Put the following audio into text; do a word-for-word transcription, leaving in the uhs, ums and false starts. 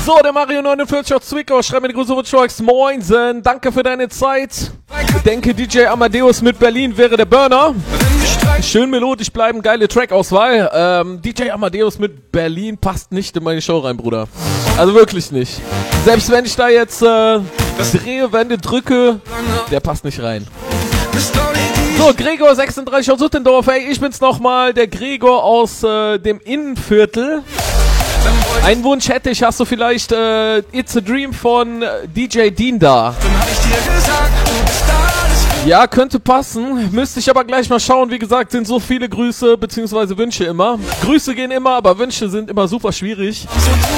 So, der Mario neunundvierzig aus Zwickau, schreibt mir die Grüße von Choix. Moinsen, danke für deine Zeit. Ich denke, D J Amadeus mit Berlin wäre der Burner. Schön melodisch bleiben, geile Track-Auswahl. Ähm, D J Amadeus mit Berlin passt nicht in meine Show rein, Bruder. Also wirklich nicht. Selbst wenn ich da jetzt äh, drehe, Wände drücke, der passt nicht rein. So, Gregor sechsunddreißig aus Uttendorf. Hey, ich bin's nochmal, der Gregor aus äh, dem Innenviertel. Einen Wunsch hätte ich, hast du vielleicht äh, It's a Dream von äh, D J Dean da? Ja, könnte passen. Müsste ich aber gleich mal schauen. Wie gesagt, sind so viele Grüße bzw. Wünsche immer. Grüße gehen immer, aber Wünsche sind immer super schwierig.